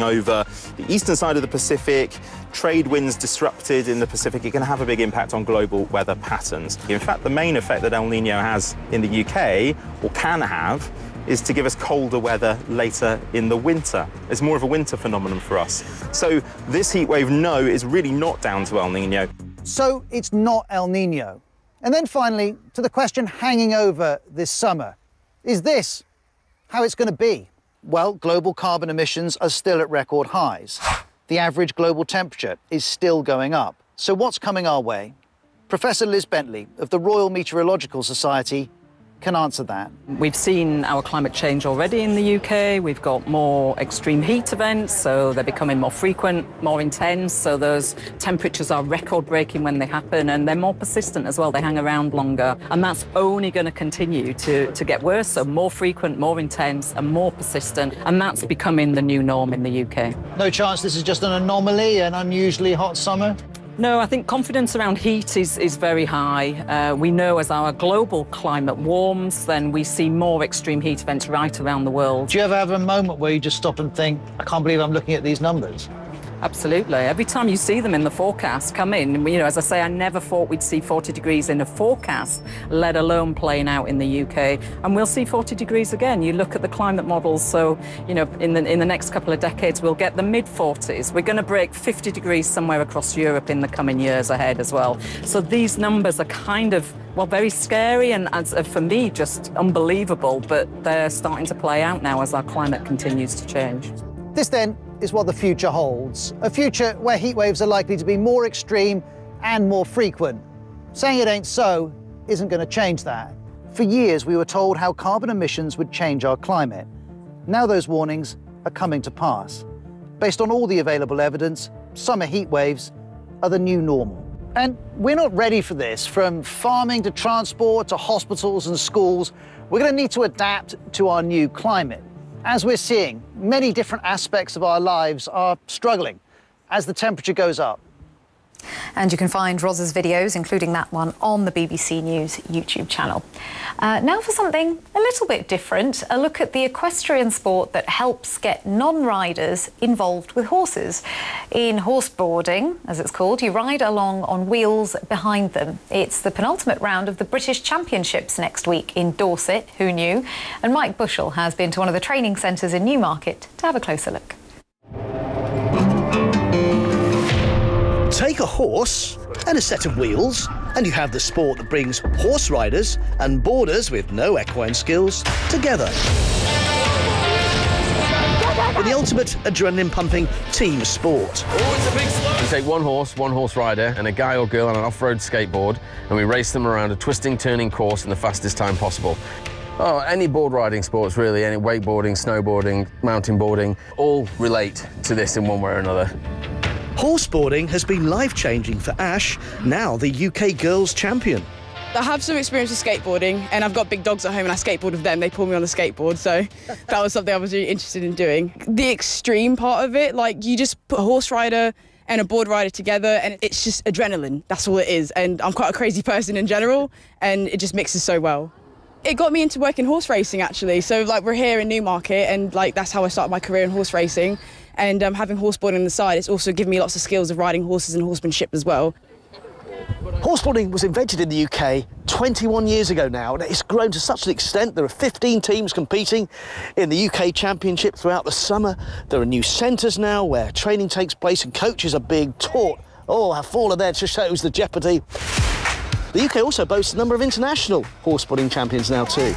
over the eastern side of the Pacific, trade winds disrupted in the Pacific, it can have a big impact on global weather patterns. In fact, the main effect that El Niño has in the UK, or can have, is to give us colder weather later in the winter. It's more of a winter phenomenon for us. So this heat wave, no, is really not down to El Niño. So it's not El Niño. And then finally, to the question hanging over this summer, is this how it's going to be? Well, global carbon emissions are still at record highs. The average global temperature is still going up. So what's coming our way? Professor Liz Bentley of the Royal Meteorological Society can answer that. We've seen our climate change already in the UK. We've got more extreme heat events, so they're becoming more frequent, more intense. So those temperatures are record-breaking when they happen, and they're more persistent as well. They hang around longer, and that's only going to continue to get worse. So more frequent, more intense, and more persistent, and that's becoming the new norm in the UK. No chance this is just an anomaly, an unusually hot summer? No, I think confidence around heat is very high. We know as our global climate warms, then we see more extreme heat events right around the world. Do you ever have a moment where you just stop and think, I can't believe I'm looking at these numbers? Absolutely. Every time you see them in the forecast come in, you know, as I say, I never thought we'd see 40 degrees in a forecast, let alone playing out in the UK. And we'll see 40 degrees again. You look at the climate models, so, you know, in the next couple of decades, we'll get the mid-40s. We're going to break 50 degrees somewhere across Europe in the coming years ahead as well. So these numbers are kind of, well, very scary and, as for me, just unbelievable, but they're starting to play out now as our climate continues to change. This, then, is what the future holds. A future where heat waves are likely to be more extreme and more frequent. Saying it ain't so isn't going to change that. For years, we were told how carbon emissions would change our climate. Now those warnings are coming to pass. Based on all the available evidence, summer heat waves are the new normal. And we're not ready for this. From farming to transport to hospitals and schools, we're going to need to adapt to our new climate. As we're seeing, many different aspects of our lives are struggling as the temperature goes up. And you can find Roz's videos, including that one, on the BBC News YouTube channel. Now for something a little bit different, a look at the equestrian sport that helps get non-riders involved with horses. In horseboarding, as it's called, you ride along on wheels behind them. It's the penultimate round of the British Championships next week in Dorset, who knew? And Mike Bushell has been to one of the training centres in Newmarket to have a closer look. Take a horse and a set of wheels, and you have the sport that brings horse riders and boarders with no equine skills together. In the ultimate adrenaline-pumping team sport. We take one horse rider, and a guy or girl on an off-road skateboard, and we race them around a twisting, turning course in the fastest time possible. Oh, any board riding sports really, any wakeboarding, snowboarding, mountain boarding, all relate to this in one way or another. Horseboarding has been life-changing for Ash, now the UK Girls Champion. I have some experience with skateboarding, and I've got big dogs at home and I skateboard with them. They pull me on the skateboard, so that was something I was really interested in doing. The extreme part of it, like you just put a horse rider and a board rider together and it's just adrenaline, that's all it is. And I'm quite a crazy person in general, and it just mixes so well. It got me into working horse racing actually, so like we're here in Newmarket and like that's how I started my career in horse racing. And having horseboarding on the side, it's also given me lots of skills of riding horses and horsemanship as well. Horseboarding was invented in the UK 21 years ago now, and it's grown to such an extent there are 15 teams competing in the UK Championship throughout the summer. There are new centres now where training takes place and coaches are being taught. Oh, how Fowler there just shows the jeopardy. The UK also boasts a number of international horseboarding champions now too.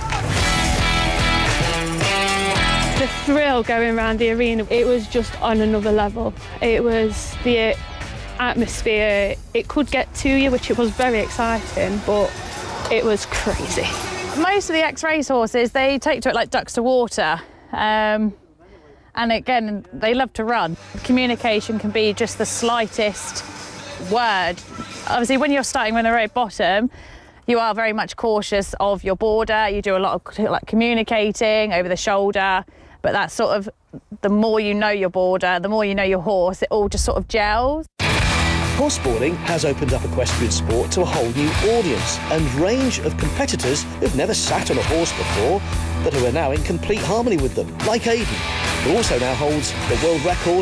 The thrill going around the arena, it was just on another level. It was the atmosphere, it could get to you, which it was very exciting, but it was crazy. Most of the ex-race horses, they take to it like ducks to water. And again, they love to run. Communication can be just the slightest word. Obviously, when you're starting from the very bottom, you are very much cautious of your boarder. You do a lot of like communicating over the shoulder, but that's sort of, the more you know your boarder, the more you know your horse, it all just sort of gels. Horseboarding has opened up equestrian sport to a whole new audience and range of competitors who've never sat on a horse before, but who are now in complete harmony with them, like Aidan, who also now holds the world record